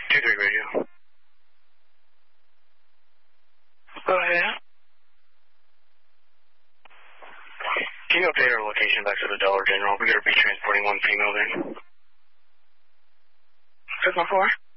2-3 radio. Go ahead. Can you update our location back to the Dollar General? We're going to be transporting one female there. 614?